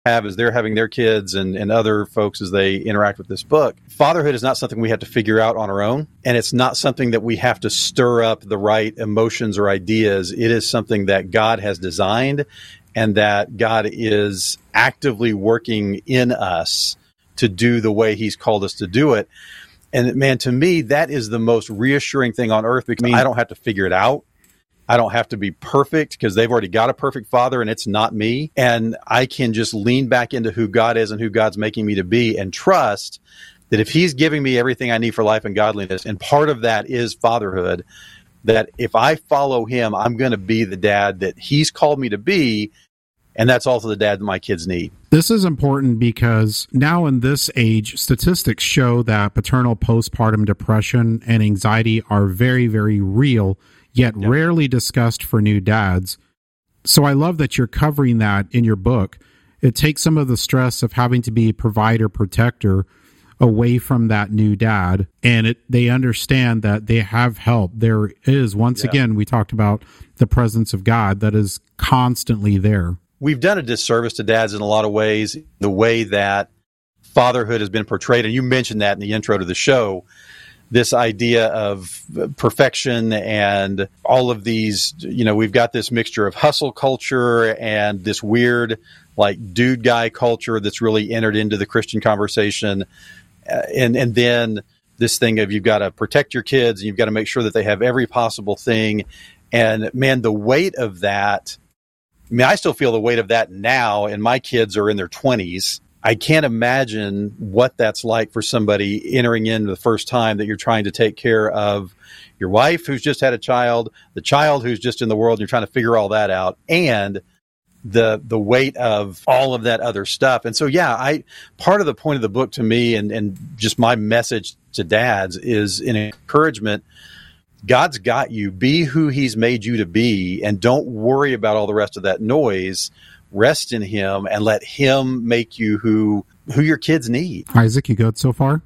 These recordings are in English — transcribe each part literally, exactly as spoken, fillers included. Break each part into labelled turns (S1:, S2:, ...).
S1: have as they're having their kids and, and other folks as they interact with this book. Fatherhood is not something we have to figure out on our own, and it's not something that we have to stir up the right emotions or ideas. It is something that God has designed and that God is actively working in us to do the way he's called us to do it. And man, to me, that is the most reassuring thing on earth, because I don't have to figure it out. I don't have to be perfect because they've already got a perfect father and it's not me. And I can just lean back into who God is and who God's making me to be and trust that if he's giving me everything I need for life and godliness, and part of that is fatherhood, that if I follow him, I'm going to be the dad that he's called me to be. And that's also the dad that my kids need.
S2: This is important because now in this age, statistics show that paternal postpartum depression and anxiety are very, very real, yet yep. rarely discussed for new dads. So I love that you're covering that in your book. It takes some of the stress of having to be a provider, protector away from that new dad, and it, they understand that they have help. There is, once yeah. again, we talked about the presence of God that is constantly there.
S1: We've done a disservice to dads in a lot of ways, the way that fatherhood has been portrayed, and you mentioned that in the intro to the show, this idea of perfection and all of these, you know, we've got this mixture of hustle culture and this weird, like, dude guy culture that's really entered into the Christian conversation. Uh, and, and then this thing of you've got to protect your kids and you've got to make sure that they have every possible thing. And man, the weight of that, I mean, I still feel the weight of that now, and my kids are in their twenties. I can't imagine what that's like for somebody entering in the first time that you're trying to take care of your wife who's just had a child, the child who's just in the world, and you're trying to figure all that out, and the the weight of all of that other stuff. And so, yeah, I part of the point of the book to me, and, and just my message to dads, is an encouragement. God's got you. Be who he's made you to be, and don't worry about all the rest of that noise. Rest in him and let him make you who who your kids need.
S2: Isaac, you good so far?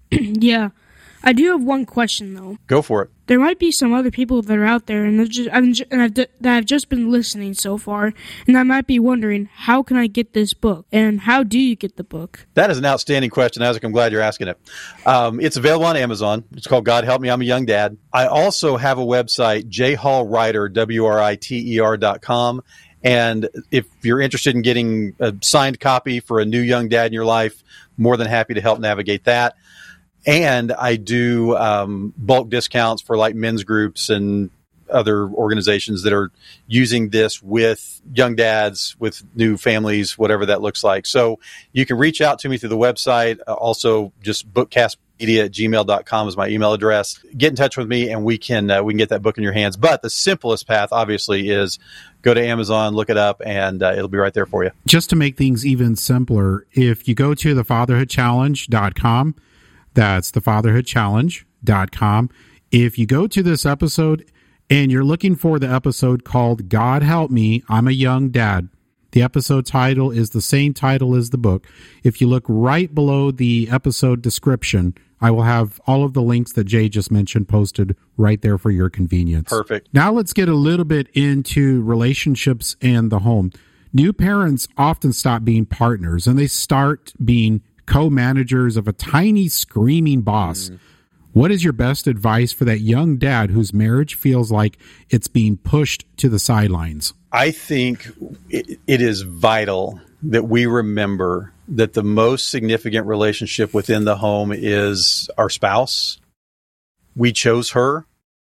S3: Yeah. I do have one question, though.
S1: Go for it.
S3: There might be some other people that are out there and, just, and I've, that have just been listening so far, and I might be wondering, how can I get this book? And how do you get the book?
S1: That is an outstanding question, Isaac. I'm glad you're asking it. Um, it's available on Amazon. It's called God Help Me, I'm a Young Dad. I also have a website, j hall writer, W R I T E R dot com. And if you're interested in getting a signed copy for a new young dad in your life, more than happy to help navigate that. And I do um, bulk discounts for like men's groups and other organizations that are using this with young dads, with new families, whatever that looks like. So you can reach out to me through the website. Uh, also, just bookcastmedia at gmail dot com is my email address. Get in touch with me, and we can uh, we can get that book in your hands. But the simplest path, obviously, is go to Amazon, look it up, and uh, it'll be right there for you.
S2: Just to make things even simpler, if you go to the fatherhood challenge dot com, that's the fatherhood challenge dot com. If you go to this episode and you're looking for the episode called God Help Me, I'm a Young Dad, the episode title is the same title as the book. If you look right below the episode description, I will have all of the links that Jay just mentioned posted right there for your convenience.
S1: Perfect.
S2: Now let's get a little bit into relationships and the home. New parents often stop being partners and they start being co-managers of a tiny screaming boss. Mm. What is your best advice for that young dad whose marriage feels like it's being pushed to the sidelines?
S1: I think it, it is vital that we remember that the most significant relationship within the home is our spouse. We chose her.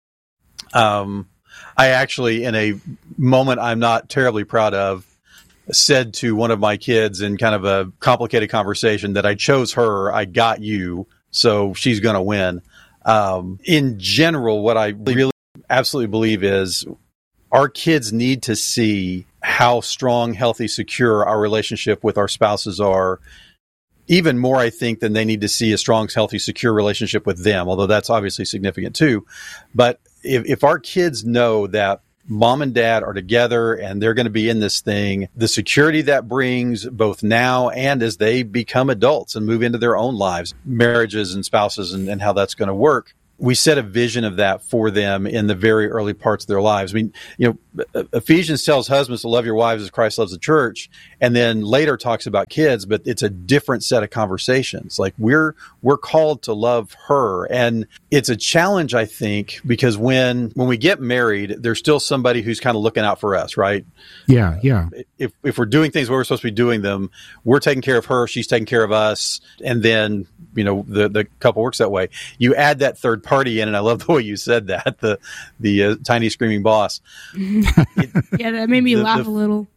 S1: Um, I actually, in a moment I'm not terribly proud of, said to one of my kids in kind of a complicated conversation that I chose her, I got you, so she's going to win. Um, in general, what I really absolutely believe is our kids need to see how strong, healthy, secure our relationship with our spouses are. Even more, I think, than they need to see a strong, healthy, secure relationship with them, although that's obviously significant too. But if, if our kids know that mom and dad are together and they're going to be in this thing, the security that brings both now and as they become adults and move into their own lives, marriages and spouses, and, and how that's going to work, we set a vision of that for them in the very early parts of their lives. I mean, you know, Ephesians tells husbands to love your wives as Christ loves the church, and then later talks about kids, but it's a different set of conversations. Like we're we're called to love her, and it's a challenge, I think, because when when we get married, there's still somebody who's kind of looking out for us, right?
S2: Yeah, yeah.
S1: If if we're doing things where we're supposed to be doing them, we're taking care of her, she's taking care of us, and then you know the the couple works that way. You add that third party in, and I love the way you said that, the the uh, tiny screaming boss. It,
S3: yeah, that made me the, laugh
S1: the,
S3: a little.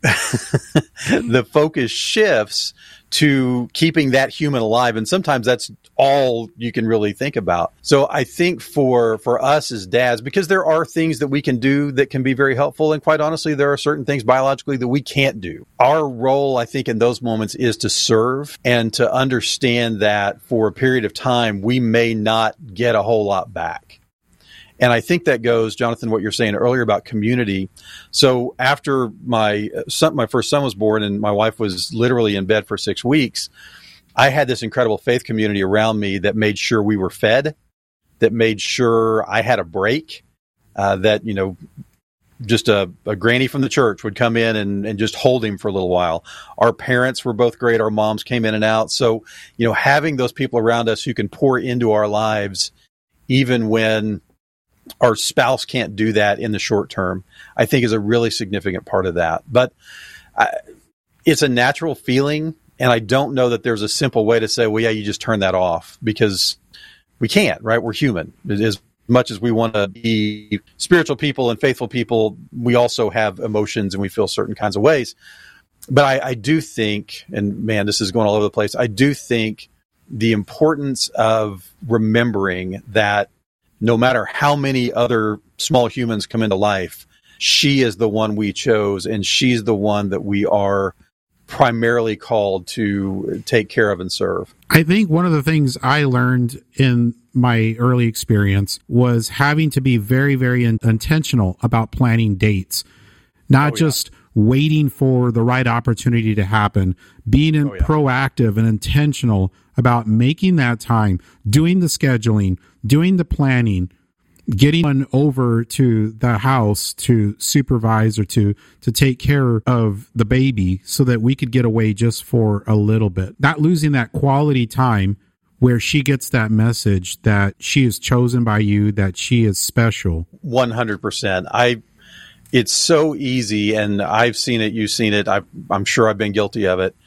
S1: The focus shifts to keeping that human alive, and sometimes that's all you can really think about. So I think for for us as dads, because there are things that we can do that can be very helpful, and quite honestly, there are certain things biologically that we can't do. Our role, I think, in those moments is to serve and to understand that for a period of time, we may not get a whole lot back. And I think that goes, Jonathan, what you're saying earlier about community. So after my son, my first son was born and my wife was literally in bed for six weeks, I had this incredible faith community around me that made sure we were fed, that made sure I had a break, uh, that, you know, just a, a granny from the church would come in and, and just hold him for a little while. Our parents were both great. Our moms came in and out. So, you know, having those people around us who can pour into our lives, even when our spouse can't do that in the short term, I think is a really significant part of that. But I, it's a natural feeling, and I don't know that there's a simple way to say, well, yeah, you just turn that off, because we can't, right? We're human. As much as we want to be spiritual people and faithful people, we also have emotions and we feel certain kinds of ways. But I, I do think, and man, this is going all over the place, I do think the importance of remembering that no matter how many other small humans come into life, she is the one we chose, and she's the one that we are primarily called to take care of and serve.
S2: I think one of the things I learned in my early experience was having to be very, very in- intentional about planning dates, not oh, yeah. just waiting for the right opportunity to happen, being in, oh, yeah. proactive and intentional about making that time, doing the scheduling, doing the planning, getting one over to the house to supervise or to, to take care of the baby so that we could get away just for a little bit. Not losing that quality time where she gets that message that she is chosen by you, that she is special.
S1: one hundred percent. I, it's so easy, and I've seen it, you've seen it, I've, I'm sure I've been guilty of it,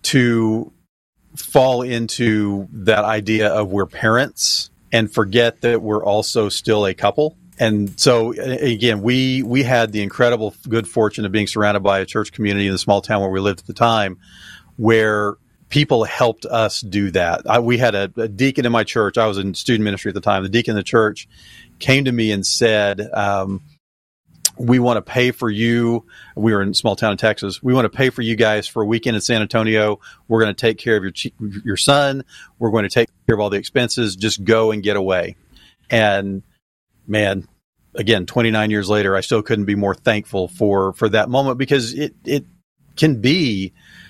S1: to fall into that idea of we're parents and forget that we're also still a couple. And so, again, we we had the incredible good fortune of being surrounded by a church community in the small town where we lived at the time, where people helped us do that. I, we had a, a deacon in my church. I was in student ministry at the time. The deacon in the church came to me and said, um, we want to pay for you. We were in a small town in Texas. We want to pay for you guys for a weekend in San Antonio. We're going to take care of your your son. We're going to take care of all the expenses. Just go and get away. And man, again, twenty-nine years later, I still couldn't be more thankful for, for that moment, because it, it can be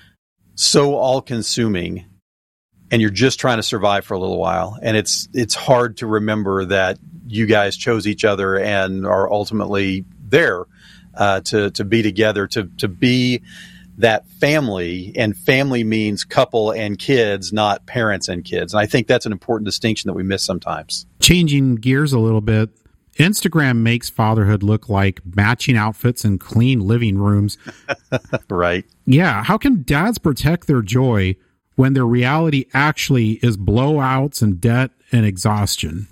S1: so all consuming, and you're just trying to survive for a little while. And it's, it's hard to remember that you guys chose each other and are ultimately there uh, to to be together, to to be that family, and family means couple and kids, not parents and kids. And I think that's an important distinction that we miss sometimes.
S2: Changing gears a little bit, Instagram makes fatherhood look like matching outfits and clean living rooms.
S1: Right.
S2: Yeah. How can dads protect their joy when their reality actually is blowouts and debt and exhaustion?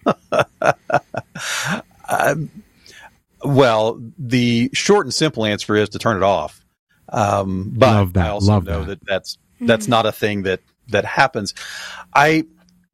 S1: um, Well, the short and simple answer is to turn it off. Um, but
S2: Love that.
S1: I also
S2: Love
S1: know
S2: that.
S1: that that's, that's not a thing that, that happens. I,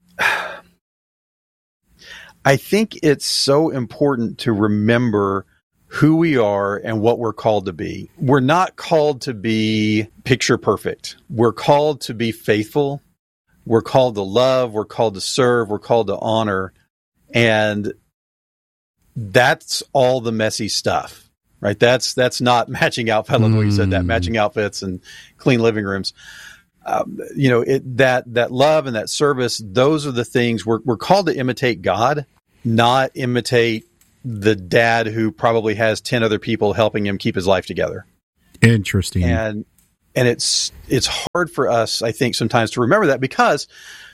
S1: I think it's so important to remember who we are and what we're called to be. We're not called to be picture perfect. We're called to be faithful. We're called to love. We're called to serve. We're called to honor. And that's all the messy stuff, right? That's that's not matching outfits. I love the way you said that, matching outfits and clean living rooms. um, you know, it, that that love and that service, those are the things we're we're called to imitate God, not imitate the dad who probably has ten other people helping him keep his life together.
S2: Interesting.
S1: And and it's it's hard for us, I think, sometimes to remember that, because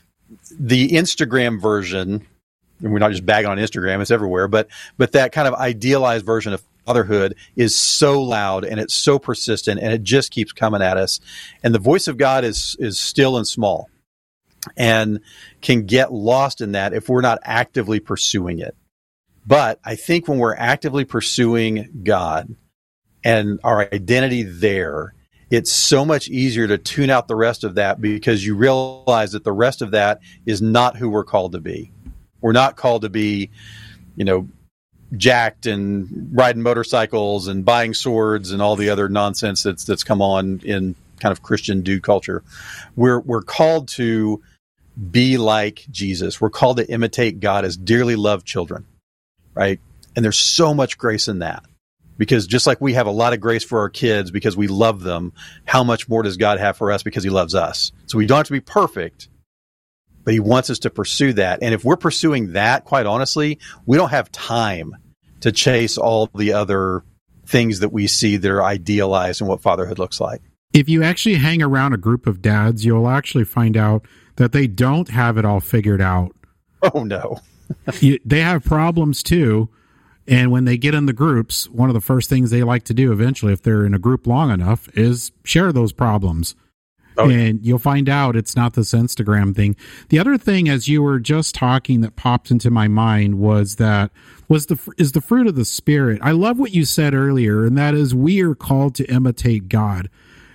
S1: the Instagram version, and we're not just bagging on Instagram, it's everywhere, but but that kind of idealized version of fatherhood is so loud and it's so persistent and it just keeps coming at us. And the voice of God is is still and small and can get lost in that if we're not actively pursuing it. But I think when we're actively pursuing God and our identity there, it's so much easier to tune out the rest of that, because you realize that the rest of that is not who we're called to be. We're not called to be, you know, jacked and riding motorcycles and buying swords and all the other nonsense that's that's come on in kind of Christian dude culture. We're we're called to be like Jesus. We're called to imitate God as dearly loved children, right? And there's so much grace in that, because just like we have a lot of grace for our kids because we love them, how much more does God have for us because he loves us? So we don't have to be perfect, but he wants us to pursue that. And if we're pursuing that, quite honestly, we don't have time to chase all the other things that we see that are idealized in what fatherhood looks like.
S2: If you actually hang around a group of dads, you'll actually find out that they don't have it all figured out.
S1: Oh, no.
S2: you, they have problems too. And when they get in the groups, one of the first things they like to do eventually, if they're in a group long enough, is share those problems. Oh, and yeah. You'll find out it's not this Instagram thing. The other thing, as you were just talking, that popped into my mind was that was the is the fruit of the Spirit. I love what you said earlier, and that is we are called to imitate God.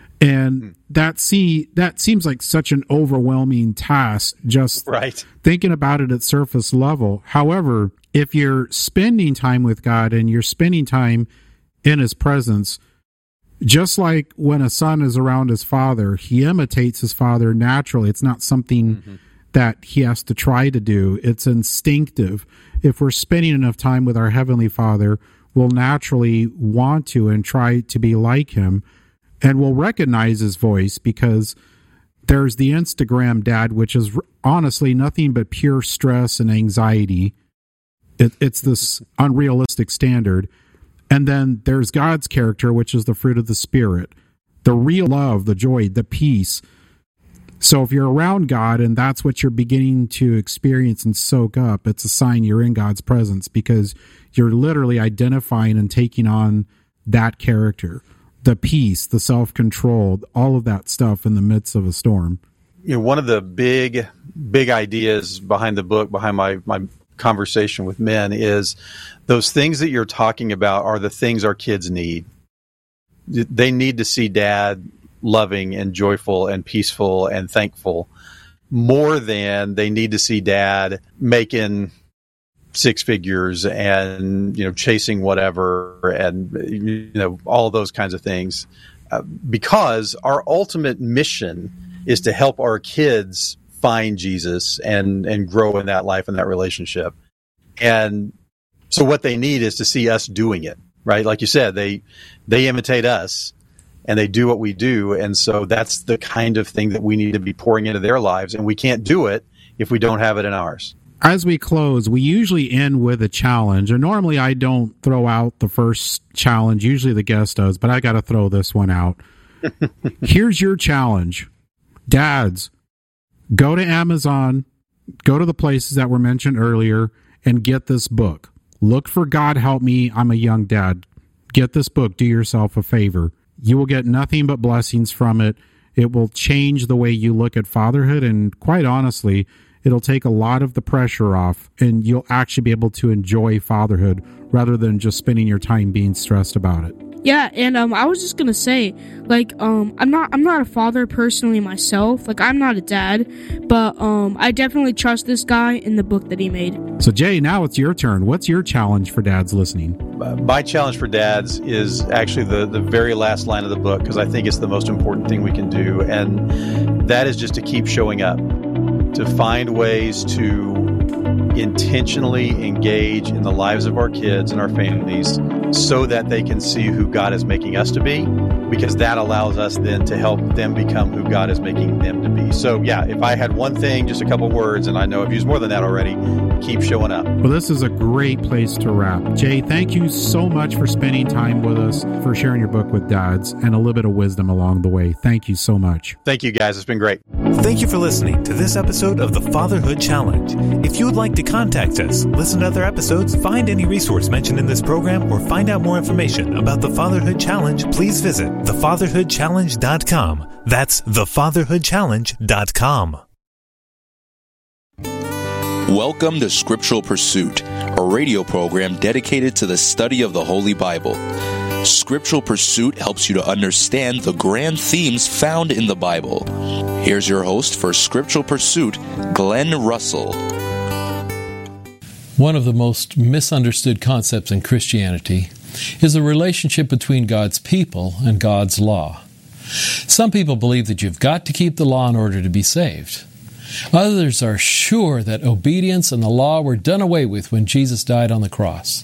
S2: And mm. that see that seems like such an overwhelming task, just
S1: right.
S2: thinking about it at surface level. However, if you're spending time with God and you're spending time in his presence, just like when a son is around his father, he imitates his father naturally. It's not something mm-hmm. that he has to try to do. It's instinctive. If we're spending enough time with our Heavenly Father, we'll naturally want to and try to be like him. And we'll recognize his voice, because there's the Instagram dad, which is honestly nothing but pure stress and anxiety. It, it's this unrealistic standard. And then there's God's character, which is the fruit of the Spirit, the real love, the joy, the peace. So if you're around God and that's what you're beginning to experience and soak up, it's a sign you're in God's presence, because you're literally identifying and taking on that character, the peace, the self-control, all of that stuff in the midst of a storm.
S1: You know, one of the big, big ideas behind the book, behind my, my conversation with men, is those things that you're talking about are the things our kids need. They need to see dad loving and joyful and peaceful and thankful, more than they need to see dad making six figures and, you know, chasing whatever and, you know, all those kinds of things. Uh, because our ultimate mission is to help our kids find Jesus and, and grow in that life and that relationship. And so what they need is to see us doing it, right? Like you said, they they imitate us and they do what we do. And so that's the kind of thing that we need to be pouring into their lives. And we can't do it if we don't have it in ours.
S2: As we close, we usually end with a challenge. And normally I don't throw out the first challenge. Usually the guest does, but I got to throw this one out. Here's your challenge. Dads, go to Amazon, go to the places that were mentioned earlier, and get this book. Look for God Help Me, I'm a Young Dad. Get this book. Do yourself a favor. You will get nothing but blessings from it. It will change the way you look at fatherhood, and quite honestly, it'll take a lot of the pressure off, and you'll actually be able to enjoy fatherhood rather than just spending your time being stressed about it.
S3: Yeah, and um, I was just gonna say, like, um, I'm not, I'm not a father personally myself. Like, I'm not a dad, but um, I definitely trust this guy in the book that he made.
S2: So, Jay, now it's your turn. What's your challenge for dads listening?
S1: Uh, my challenge for dads is actually the the very last line of the book, because I think it's the most important thing we can do, and that is just to keep showing up, to find ways to intentionally engage in the lives of our kids and our families so that they can see who God is making us to be, because that allows us then to help them become who God is making them to be. So yeah, if I had one thing, just a couple words, and I know I've used more than that already, keep showing up.
S2: Well, this is a great place to wrap. Jay, thank you so much for spending time with us, for sharing your book with dads, and a little bit of wisdom along the way. Thank you so much.
S1: Thank you, guys. It's been great.
S4: Thank you for listening to this episode of the Fatherhood Challenge. If you would like to contact us, listen to other episodes, find any resource mentioned in this program, or find out more information about the Fatherhood Challenge, please visit the fatherhood challenge dot com. That's the fatherhood challenge dot com.
S5: Welcome to Scriptural Pursuit, a radio program dedicated to the study of the Holy Bible. Scriptural Pursuit helps you to understand the grand themes found in the Bible. Here's your host for Scriptural Pursuit, Glenn Russell.
S6: One of the most misunderstood concepts in Christianity is the relationship between God's people and God's law. Some people believe that you've got to keep the law in order to be saved. Others are sure that obedience and the law were done away with when Jesus died on the cross.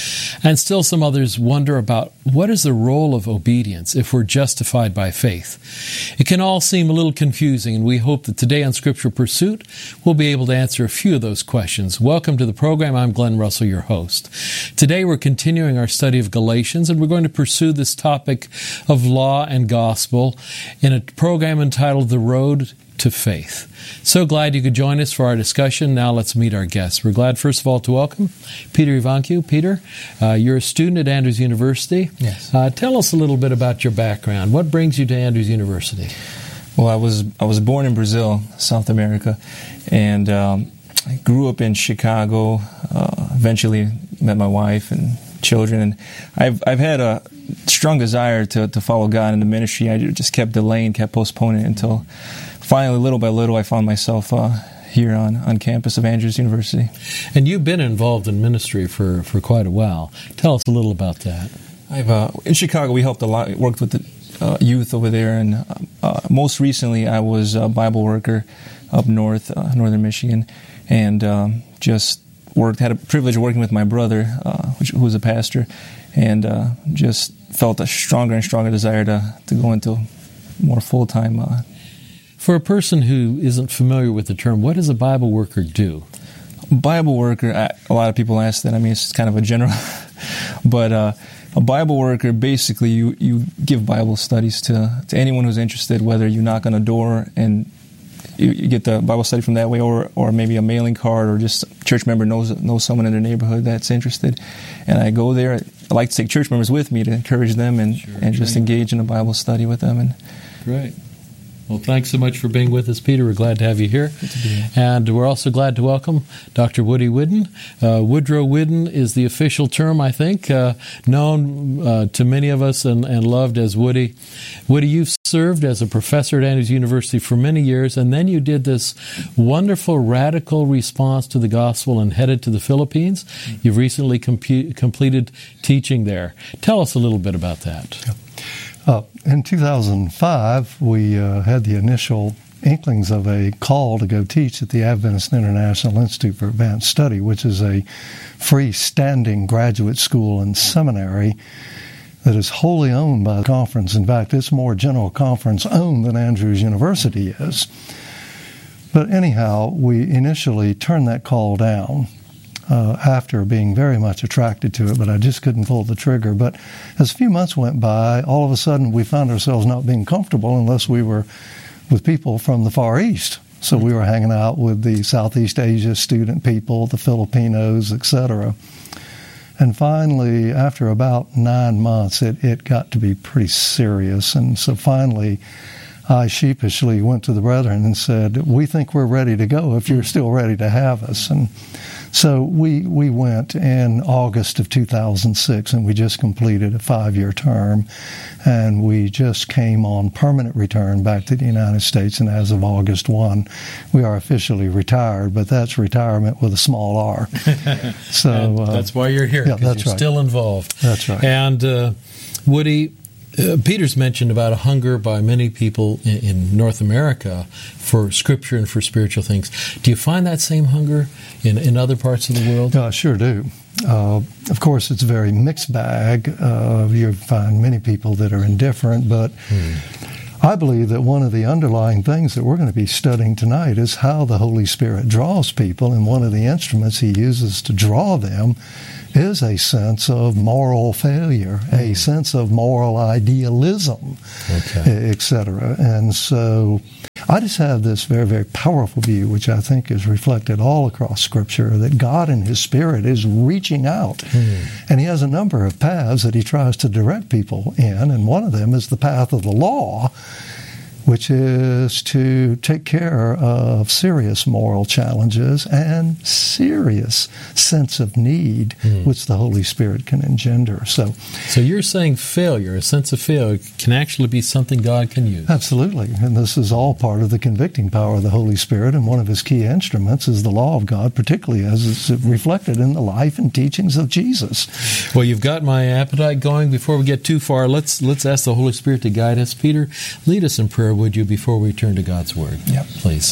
S6: And still some others wonder about what is the role of obedience if we're justified by faith. It can all seem a little confusing, and we hope that today on Scriptural Pursuit we'll be able to answer a few of those questions. Welcome to the program. I'm Glenn Russell, your host. Today we're continuing our study of Galatians, and we're going to pursue this topic of law and gospel in a program entitled The Road to Faith. So glad you could join us for our discussion. Now let's meet our guests. We're glad, first of all, to welcome Peter Ivancu. Peter, uh, you're a student at Andrews University.
S7: Yes.
S6: Uh, tell us a little bit about your background. What brings you to Andrews University?
S7: Well, I was I was born in Brazil, South America, and um, I grew up in Chicago. Uh, eventually, met my wife and children, and I've I've had a strong desire to to follow God in the ministry. I just kept delaying, kept postponing it until finally, little by little, I found myself uh, here on, on campus of Andrews University.
S6: And you've been involved in ministry for, for quite a while. Tell us a little about that.
S7: I've uh, in Chicago, we helped a lot, worked with the uh, youth over there, and uh, most recently, I was a Bible worker up north, uh, northern Michigan, and um, just worked. Had a privilege of working with my brother, uh, which, who was a pastor, and uh, just felt a stronger and stronger desire to to go into more full time. Uh,
S6: For a person who isn't familiar with the term, what does a Bible worker do?
S7: Bible worker, a lot of people ask that. I mean, it's kind of a general, but uh, a Bible worker, basically, you, you give Bible studies to, to anyone who's interested, whether you knock on a door and you, you get the Bible study from that way, or or maybe a mailing card, or just a church member knows knows someone in their neighborhood that's interested. And I go there. I like to take church members with me to encourage them and, sure, and just engage in a Bible study with them. And
S6: Great. Well, thanks so much for being with us, Peter. We're glad to have you here.
S7: Good to be here.
S6: And we're also glad to welcome Doctor Woody Whidden. Uh, Woodrow Whidden is the official term, I think, uh, known uh, to many of us and, and loved as Woody. Woody, you've served as a professor at Andrews University for many years, and then you did this wonderful radical response to the gospel and headed to the Philippines. Mm-hmm. You've recently compu- completed teaching there. Tell us a little bit about that.
S8: Yeah. Uh, in two thousand five, we uh, had the initial inklings of a call to go teach at the Adventist International Institute for Advanced Study, which is a freestanding graduate school and seminary that is wholly owned by the conference. In fact, it's more general conference owned than Andrews University is. But anyhow, we initially turned that call down. Uh, after being very much attracted to it, but I just couldn't pull the trigger. But as a few months went by, all of a sudden we found ourselves not being comfortable unless we were with people from the Far East. So we were hanging out with the Southeast Asia student people, the Filipinos, et cetera. And finally, after about nine months, it, it got to be pretty serious. And so finally, I sheepishly went to the brethren and said, we think we're ready to go if you're still ready to have us. And so we we went in August of two thousand six, and we just completed a five-year term, and we just came on permanent return back to the United States, and as of August first, we are officially retired, but that's retirement with a small R.
S6: So uh, that's why you're here,
S8: yeah,
S6: because you're
S8: right.
S6: still involved.
S8: That's right.
S6: And uh, Woody, Uh, Peter's mentioned about a hunger by many people in, in North America for Scripture and for spiritual things. Do you find that same hunger in, in other parts of the world?
S8: I uh, sure do. Uh, of course, it's a very mixed bag. Uh, you find many people that are indifferent, but hmm. I believe that one of the underlying things that we're going to be studying tonight is how the Holy Spirit draws people, and one of the instruments He uses to draw them is a sense of moral failure, a sense of moral idealism, okay. et cetera. And so I just have this very, very powerful view, which I think is reflected all across Scripture, that God in His Spirit is reaching out. Mm. And He has a number of paths that He tries to direct people in, and one of them is the path of the law, which is to take care of serious moral challenges and serious sense of need, mm. which the Holy Spirit can engender. So,
S6: so you're saying failure, a sense of failure, can actually be something God can use?
S8: Absolutely. And this is all part of the convicting power of the Holy Spirit, and one of His key instruments is the law of God, particularly as it's reflected in the life and teachings of Jesus.
S6: Well, you've got my appetite going. Before we get too far, let's let's ask the Holy Spirit to guide us. Peter, lead us in prayer, would you, before we turn to God's Word?
S7: Yep.
S6: Please.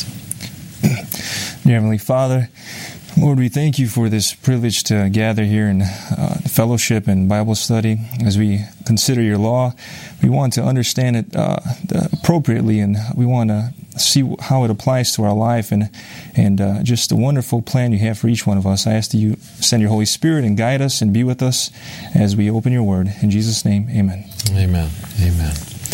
S7: Dear Heavenly Father, Lord, we thank You for this privilege to gather here in uh, fellowship and Bible study. As we consider Your law, we want to understand it uh, appropriately, and we want to see how it applies to our life, and and uh, just the wonderful plan You have for each one of us. I ask that You send Your Holy Spirit and guide us and be with us as we open Your Word. In Jesus' name, amen.
S6: Amen. Amen.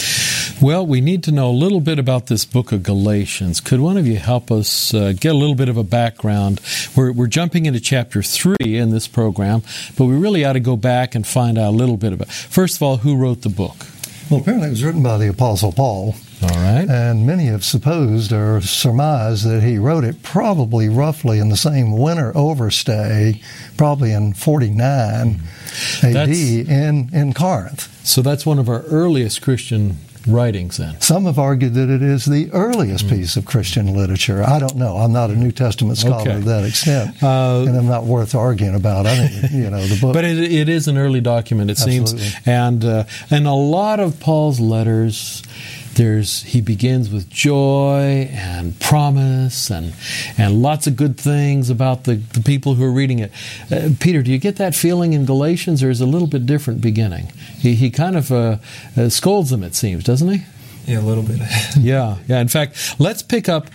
S6: Well, we need to know a little bit about this book of Galatians. Could one of you help us uh, get a little bit of a background? We're, we're jumping into chapter three in this program, but we really ought to go back and find out a little bit about it. First of all, who wrote the book?
S8: Well, apparently it was written by the Apostle Paul.
S6: All right.
S8: And many have supposed or surmised that he wrote it probably roughly in the same winter overstay, probably in forty-nine A D in, in Corinth.
S6: So that's one of our earliest Christian writings then.
S8: Some have argued that it is the earliest mm. piece of Christian literature. I don't know. I'm not a New Testament scholar
S6: okay.
S8: to that extent,
S6: uh,
S8: and I'm not worth arguing about. I think, you know, the book.
S6: But it, it is an early document, it
S8: Absolutely.
S6: seems. And, uh, and a lot of Paul's letters, there's he begins with joy and promise and and lots of good things about the, the people who are reading it. Uh, Peter, do you get that feeling in Galatians, or is it a little bit different beginning? He he kind of uh, uh, scolds them, it seems, doesn't he?
S7: Yeah, a little bit.
S6: yeah, yeah. In fact, let's pick up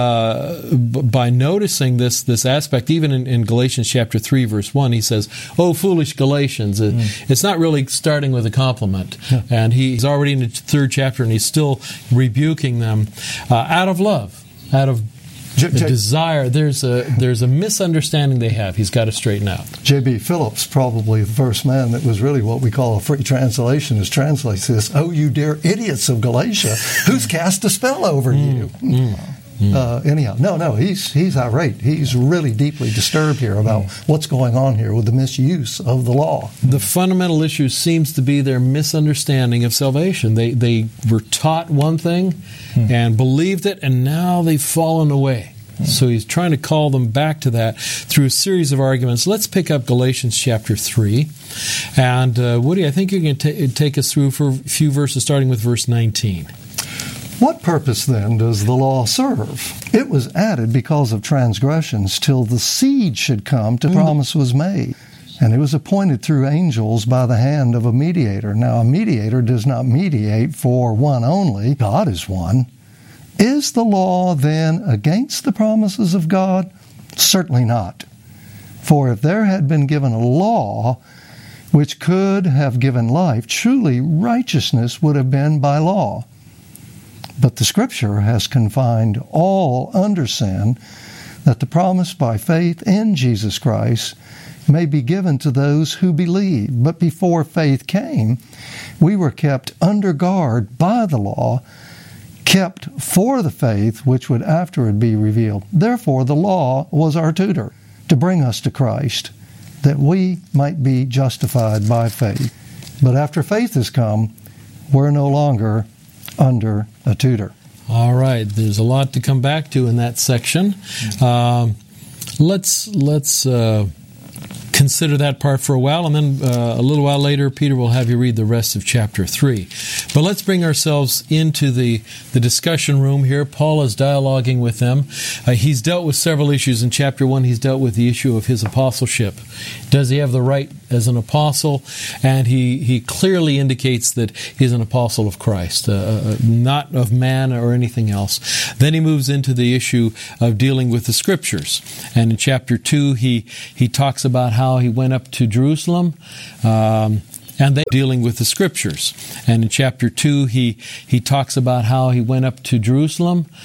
S6: uh, b- by noticing this this aspect. Even in, in Galatians chapter three, verse one, he says, "Oh, foolish Galatians!" It, mm. It's not really starting with a compliment, yeah. and he's already in the third chapter, and he's still rebuking them uh, out of love, out of J- J- desire. There's a there's a misunderstanding they have. He's got to straighten out.
S8: J B. Phillips, probably the first man that was really what we call a free translation, is translates this, "Oh, you dear idiots of Galatia, who's cast a spell over
S6: mm,
S8: you?"
S6: Mm, mm.
S8: Uh, anyhow, no, no, he's he's irate. He's really deeply disturbed here about mm. what's going on here with the misuse of the law.
S6: The fundamental issue seems to be their misunderstanding of salvation. They they were taught one thing mm. and believed it, and now they've fallen away. Mm. So he's trying to call them back to that through a series of arguments. Let's pick up Galatians chapter three. And uh, Woody, I think you're going to t- take us through for a few verses, starting with verse nineteen.
S8: What purpose, then, does the law serve? It was added because of transgressions till the seed should come to promise was made. And it was appointed through angels by the hand of a mediator. Now, a mediator does not mediate for one only. God is one. Is the law, then, against the promises of God? Certainly not. For if there had been given a law which could have given life, truly righteousness would have been by law. But the Scripture has confined all under sin, that the promise by faith in Jesus Christ may be given to those who believe. But before faith came, we were kept under guard by the law, kept for the faith which would afterward be revealed. Therefore the law was our tutor, to bring us to Christ, that we might be justified by faith. But after faith has come, we're no longer under a tutor.
S6: All right, there's a lot to come back to in that section. Um, let's let's uh, consider that part for a while, and then uh, a little while later, Peter will have you read the rest of chapter three. But let's bring ourselves into the, the discussion room here. Paul is dialoguing with them. Uh, he's dealt with several issues. In chapter one, he's dealt with the issue of his apostleship. Does he have the right as an apostle? And he, he clearly indicates that he's an apostle of Christ, uh, not of man or anything else. Then he moves into the issue of dealing with the Scriptures. And in chapter two, he, he talks about how he went up to Jerusalem, um, and then dealing with the Scriptures. And in chapter two, he, he talks about how he went up to Jerusalem,